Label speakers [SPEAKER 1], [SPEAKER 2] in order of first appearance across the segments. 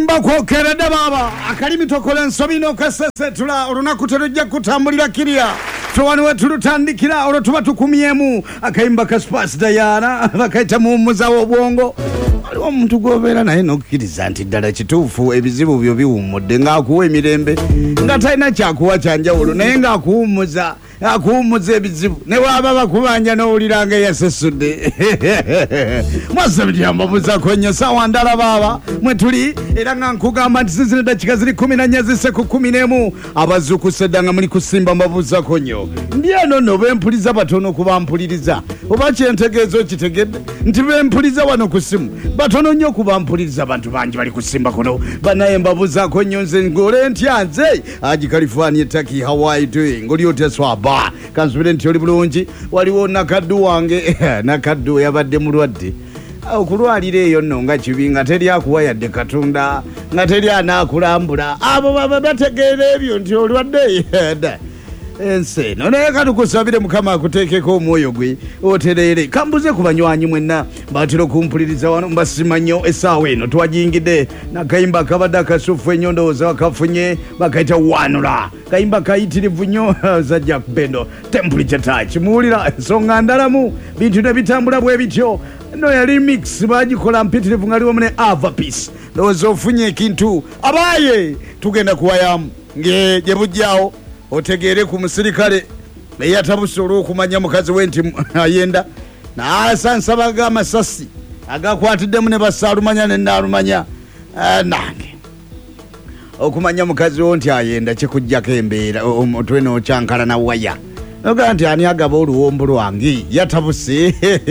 [SPEAKER 1] Kayimba kwokeredde baba akalimi tokola ensobi n'okasesetula olunaku terujja kutambulira kirya tuwani wetulutandikira olwo tuba tukumyemu akayimba ka Spas Diana bakaita muwummuza w'obwongo waliwo omuntu gw'obeera naye n'okkiriza nti ddala kituufu ebizibu byo biwummudde ng'akuwa emirembe nga talina kyakuwa kyanjawulo naye ng'akuwummuza akuwummuza ebizibu ne waaba bakubanja n'owulira ng'eyasesudde mwasa bityambabuuzako nnyo saawa ndala baaba mwe tuli era nga nkugamba nti zizino dakika ziri 14 zisse ku 11 abazuukusa edda nga muli kusimba mbabuuzako nnyo ndi eno nno bempuliza batono kubampuliriza oba kyentegeeza okitegedde nti bempuliza wano ku simu batono nnyo kubampuliriza abantu bangi bali kusimba kuno banaye mbabuuzako nnyo nze ngole ntya nze Haji California Taki how are you doing oli otya swaba kansubire nti oli bulungi waliwo nakaddu wange nakaddu yabadde mulwadde okulwalira eyo nno nga kibi nga teri akuwa yadde Katonda nga teri anaakulambula abo baba bategeera ebyo nti olwadde ense no naye katukusabire mukama akuteekeko omwoyo gwe otereere kambuze ku banywanyi mwenna batera okumpuliriza wano mbasima nnyo essaawa eno twajingidde nakayimba kabadde akasufu ennyo ndowooza wakafunye bakaita wanula kayimba kayitirivu nnyo za Jack Bendo temperature touch muwulira ensonga ndalamu bintu ne bitambula bwe bityo no ya remix bagikola mpitirivu ngaliwo mune Ava Peace ndowooza ofunye ekintu abaye tugenda kuwayamu gye bujjawo otegeere ku musirikale eyatabuse olw'okumanya mukazi we nti ayenda n'asansabaga amasasi agakwatiddemu ne basaalumanya ne naalumanya nange okumanya mukazi wo nti ayenda kikujjako embeera omutwe n'okyankala na waya nogaa nti ani agaba oluwombo lwange yatabuse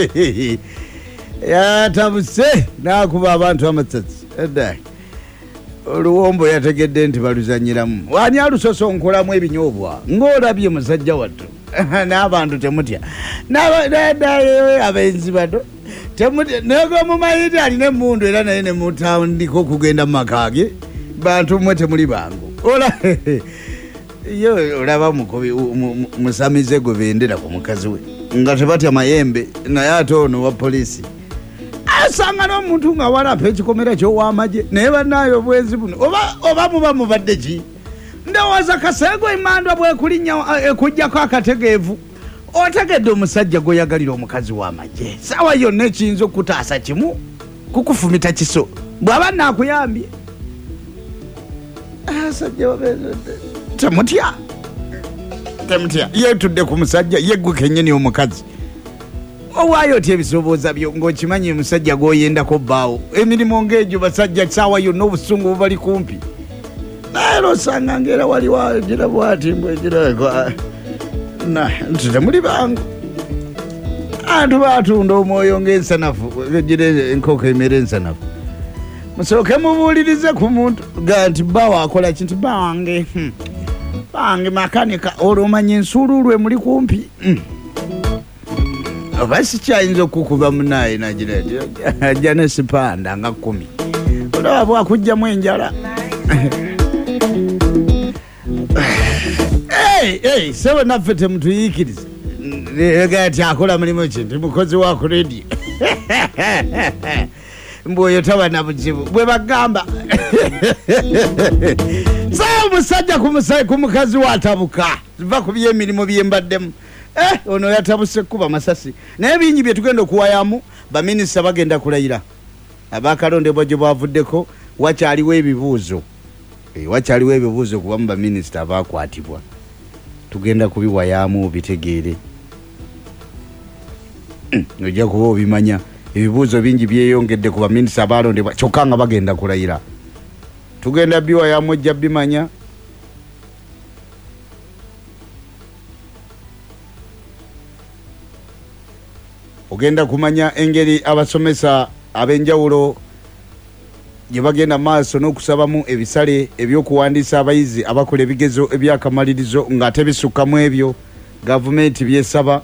[SPEAKER 1] yatabuse n'akuba abantu amasasi oluwombo yategedde nti baluzanyiramu wani alusosonkolamu ebinyoobwa ng'olabye musajja wattu n'abantu temutya abenzi bato temutya negomumayiti alina emundu era naye nemutandika okugenda mu maka ge bantu mmwe temuli bangu yo olaba mukobi musamize gwe bendera ku mukazi we nga tebatya mayembe naye ate ono wa polisi asanga n'omuntu nga walapa ekikomera ky'ow'amagye naye bannaayo obwezi buno oba muba mubadde ki ndowooza kaseego emandwa bwekulinnya ekujjako akategeevu otegedde omusajja gw'oyagalira omukazi w'amagye saawa yonna ekiyinza okutaasa kimu kukufumita kiso bw'aba naakuyambye asajja temutya yeetudde ku musajja yeggwe kennyini omukazi owaayo otya ebisobooza byo ng'okimanyi musajja gw'oyendako bbaawo emirimu ng'egyo basajja saawa yonna obusungu bubali kumpi naye losanga ng'era waliwo gira bwati mbwegirako nti temuli bangu antu baatunda omwoyo ng'ensanafu gira enkoko emera ensanafu musooke mubuulirize ku muntu ga nti bbaawo akola ki nti bange makanika olwomanya ensuululwe muli kumpi oba sikyayinza okukuba munaye nagira ajja nesipanda nga 10 olaba bwakugjamu enjala sebo naffe temutuyiikiriza gati akola mulimu ki nti mukozi wa ku radio mbwoyo taba na buzibu bwe bagamba saa omusajja ku mukazi watabuka va ku byemirimu byembaddemu ono yatabuse kuba masasi naye bingi bye tugenda okuwayamu baminisita bagenda kulayira abakalondebwa gye bavuddeko wakyaliwo ebibuuzo kubamu baminisita abakwatibwa tugenda kubiwayamu bitegeere ojja kuba obimanya ebibuuzo bingi byeyongedde ku baminisita abalondebwa kyokka nga bagenda kulayira tugenda biwayamu ojja bimanya ogenda kumanya engeri abasomesa ab'enjawulo gye bagenda maaso n'okusabamu ebisale ebyokuwandiisa abayizi abakola ebigezo ebyakamalirizo ng'ate bisukkamu ebyo gavumenti byesaba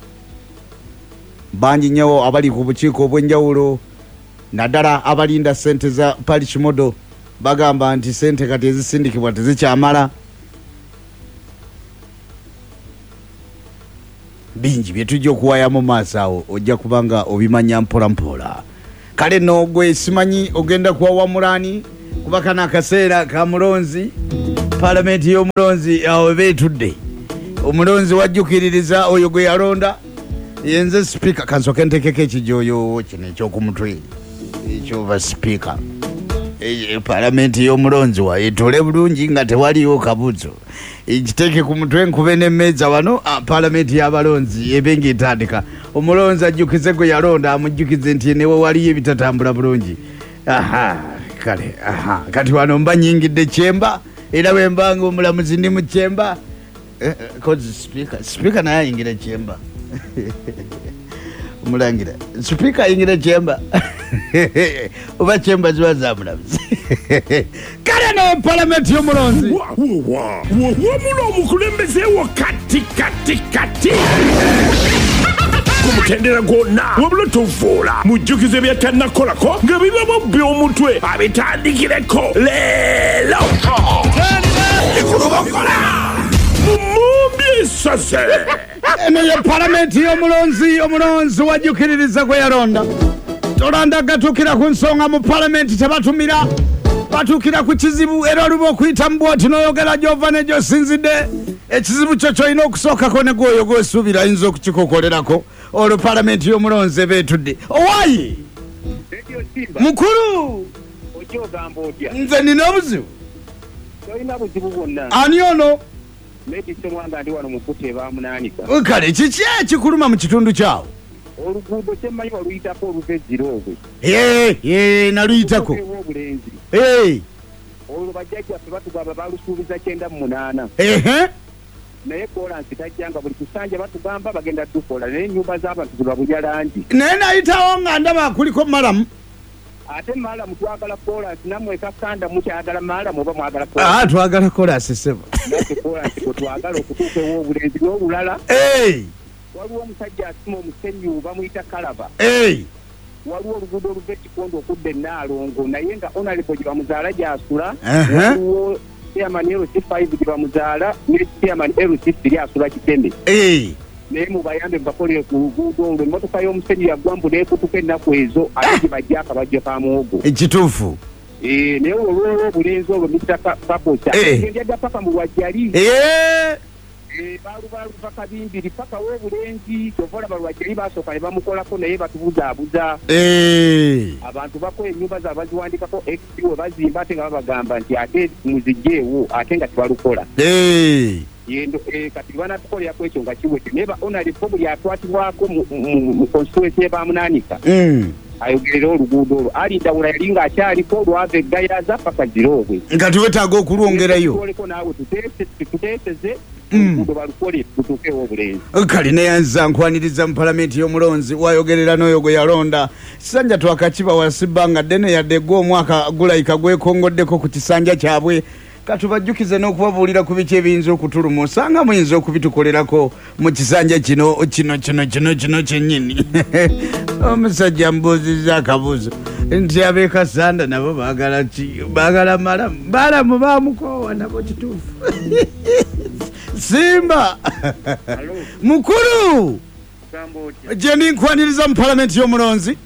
[SPEAKER 1] bangi nnyo abali ku bukiiko obw'enjawulo naddala abalinda ssente za parish model bagamba nti ssente kati ezisindikibwa tezikyamala bingi bye tujja okuwayamu maaso awo ojja kubanga obimanya mpola mpola kale no gwe simanyi ogenda kuwawamulani kuba kana akaseera ka mulonzi palamenti y'omulonzi awo beetudde omulonzi wajjukiririza oyo gwe yalonda yenze sipiika kansoke ntekeko ekijoyo kino ekyokumutwe ekyova sipiika palamenti y'omulonzi wayetole bulungi nga tewaliwo kabuzo ekiteeke ku mutwe nkube n'emmeeza wano palamenti y'abalonzi ebenga etandika omulonzi ajjukize gwe yalonda amujjukize nti newe waliyo ebitatambula bulungi kale kati wano mba nyingidde kyemba era bwe mbanga omulamuzi ndi mu kyemba kozi sipiika naye ayingira kyemba mulangira sipiika ayingira kyemba oba kyemba ziba zamulamuzi kale ne palamenti y'omulonzi
[SPEAKER 2] wamula omukulembeze wo kati kumutendera gwonna wabula tovuula mujjukize byatannakolako nga bibamu by'omutwe abitandikireko leero ekulubakola mumumbi esase
[SPEAKER 1] eno ye palamenti y'omulonzi omulonzi wajjukiririza gwe yalonda tolanda gatuukira ku nsonga mu palamenti tebatumira batuukira ku kizibu era oluba okuyita mu bwoti n'oyogera gy'ova ne gy'osinzidde ekizibu kyo kyolina okusookako ne gwoyo gw'osuubira ayinza okukikokolerako olwo palamenti y'omulonzi eba etudde owaayi mukulu nze nina obuzibu ani ono kale kiki ekikuluma mu kitundu kyawo
[SPEAKER 3] oluguudo kyemmanyi waluyitako oluva ezirogwe
[SPEAKER 1] naluyitako
[SPEAKER 3] olwo bajjajjaffe batugamba balusuubiza 98 naye kolansi tajjanga buli kusanja batugamba bagenda tukola naye ennyumba z'abantu zibabulya langi
[SPEAKER 1] naye nayitawo nga ndaba kuliko malamu
[SPEAKER 3] ate malamu twagala kolansi nammwe kakanda mukyagala malamu oba mwagala
[SPEAKER 1] twagala kolansi sebo
[SPEAKER 3] nate kolansi kwe twagala okutuuka ew'obulenzi n'olulala waliwo omusajja asima omusenyu bamuyita kalaba waliwo oluguudo oluva ekikondo okudda enaalongo naye nga onalebo gye bamuzaala gy'asula waliwo chairman LC5 gye bamuzaala ne chairman LC3 asula kitende naye mubayambe bakolere ku luguudo olwo emmotoka y'omusenyu yaggwambu n'ekutuka ennaku ezo ate gye bajja akabajjo ka muwogo
[SPEAKER 1] ekituufu
[SPEAKER 3] naye olwolwo obulenzi olwo Mr. Paposa enjaga paka mu lwajjali baluva kabimbiri paka w'obulenzi tovola balwajjali basooka ne bamukolako naye batubuzaabuza abantu bakola ennyumba zaabwe baziwandikako XP we bazimba ate nga babagamba nti ate muzijjeewo ate nga tebalukola kati banatukolerako ekyo nga kiwete naye ba onalifo buli atwatibwako mu constituency y'ebamunaanika ayogerera oluguudo olwo alindawula yali ng'akyaliko lwava eggayaza paka ziroobwe
[SPEAKER 1] nga tuwetaaga okulwongerayo
[SPEAKER 3] oleko naawe tuteeseze oluguudo balukole tutuukewo obulenzi
[SPEAKER 1] kale neyanza nkwaniriza mu palamenti y'omulonzi wayogerera n'oyo gwe yalonda kisanja twakakiba wansi bbanga ddene yadde gwe omwaka gulayika gwekongoddeko ku kisanja kyabwe katubajjukize n'okubabuulira ku biki ebiyinza okutuluma osanga muyinza okubitukolerako mu kisanja kino kyennyini omusajja mbuuziza akabuuzo nti ab'ekasanda nabo baagala ki baagala malamu bamukoowa nabo kituufu simba mukulu gye ndinkwaniriza mu palamenti y'omulonzi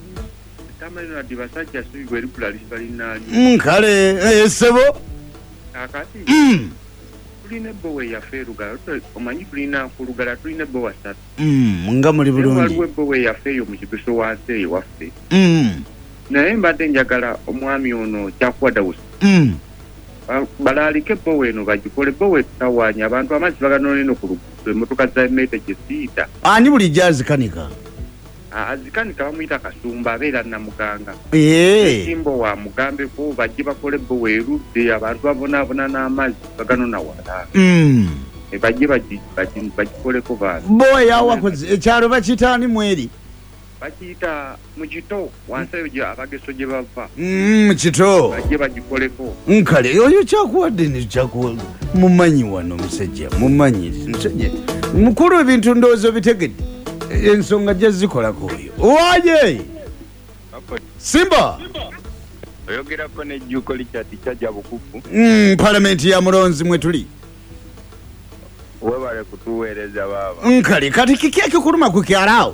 [SPEAKER 1] kale sebo
[SPEAKER 3] kakati tulina ebbowa eyaffe erugala omanyi tulina ku lugala tulina ebbowa 3
[SPEAKER 1] nga muli bulungi
[SPEAKER 3] waliwo ebbowa eyaffe eyo mu kibiso wansi eyo waffe naye mbadde njagala omwami ono kyakuwa dawusi balaalika ebbowa eno bagikole ebbowa etutawaanya abantu amazzi baganoneno ku luguudo emmotoka za meeta gye ziyita
[SPEAKER 1] ani bulijjo azikanika
[SPEAKER 3] azikanika bamuyita kasumba abeera namuganga simbo wa mugambeko bajje bakole ebbowa erudde abantu babonaabona n'amazzi baganona wala bajje bagikoleko bantu
[SPEAKER 1] bowa yawakoze ekyalo bakiyita ani mweri
[SPEAKER 3] bakiyita mu kito wansi eyo abageso gye bava
[SPEAKER 1] mu kito
[SPEAKER 3] bajje bagikoleko
[SPEAKER 1] nkale oyo kyakuwadde nekyakuwa mumanyi wano musajja mumanyi musajja mukulu ebintu ndowooza bitegedde ensonga gye zikolako oyo owaye simba
[SPEAKER 4] oyogerako nejjuuko likyati kyajja bukufu
[SPEAKER 1] palamenti ya mulonzi mwe tuli
[SPEAKER 4] webale kutuweereza baaba
[SPEAKER 1] nkale kati kiki ekikuluma ku kyalo awo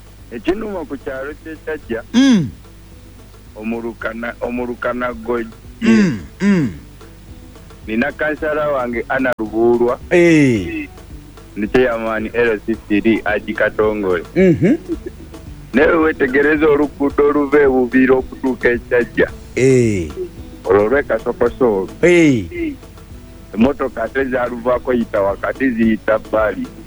[SPEAKER 4] ekinuma ku kyalo kyekyajja omulukana nina kansala wange Ana Lubuulwa ne chairman LC3 Aji Katongole. Newe wetegereza oluguudo oluva Bubiro okutuuka e Kyajja. Olwo lw'Ekasokoso. Emmotoka ate zaaluvaako yita wakati ziyita bbali.